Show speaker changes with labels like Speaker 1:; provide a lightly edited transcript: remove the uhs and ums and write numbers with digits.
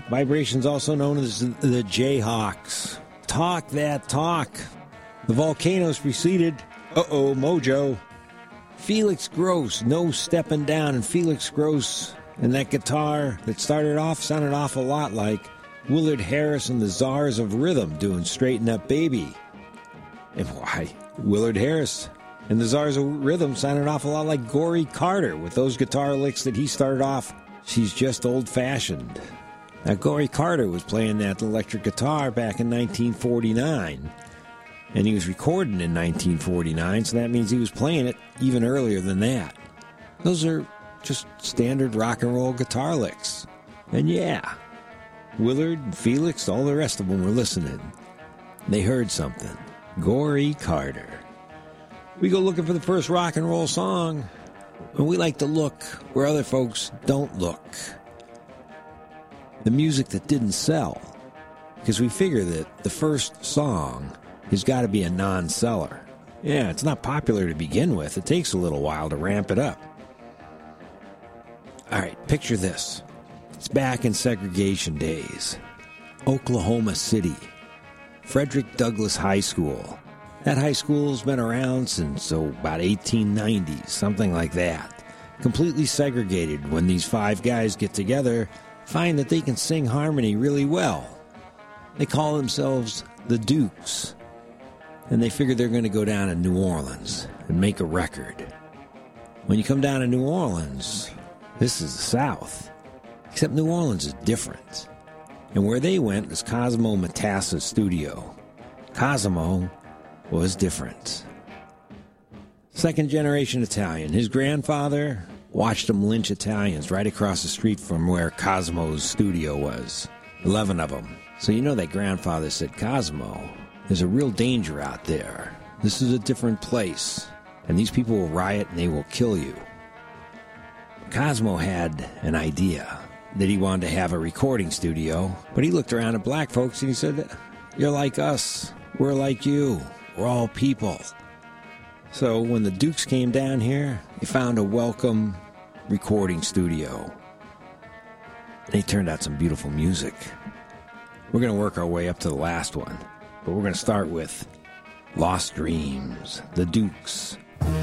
Speaker 1: Vibrations, also known as the Jayhawks. Talk that talk. The Volcanoes preceded, Mojo. Felix Gross, No Steppin' Down. And Felix Gross and that guitar that started off sounded off a lot like Willard Harris and the Czars of Rhythm doing Straighten Up Baby. And why? Willard Harris and the Czars of Rhythm sounded off a lot like Gory Carter with those guitar licks that he started off. She's just old-fashioned. Now, Gory Carter was playing that electric guitar back in 1949, and he was recording in 1949, so that means he was playing it even earlier than that. Those are just standard rock and roll guitar licks. And yeah, Willard and Felix, all the rest of them were listening. They heard something. Gory Carter. We go looking for the first rock and roll song, and we like to look where other folks don't look. The music that didn't sell, because we figure that the first song has got to be a non-seller. Yeah, it's not popular to begin with. It takes a little while to ramp it up. All right, picture this. It's back in segregation days. Oklahoma City. Frederick Douglass High School. That high school's been around since, about 1890, something like that. Completely segregated when these five guys get together, find that they can sing harmony really well. They call themselves the Dukes. And they figure they're going to go down to New Orleans and make a record. When you come down to New Orleans, this is the South. Except New Orleans is different. And where they went was Cosimo Matassa's studio. Cosimo was different. Second generation Italian. His grandfather watched him lynch Italians right across the street from where Cosimo's studio was. 11 of them. So you know that grandfather said, Cosimo, there's a real danger out there. This is a different place. And these people will riot and they will kill you. Cosimo had an idea that he wanted to have a recording studio, but he looked around at black folks and he said, you're like us. We're like you. We're all people. So when the Dukes came down here, they found a welcome recording studio. They turned out some beautiful music. We're going to work our way up to the last one, but we're going to start with Lost Dreams, the Dukes.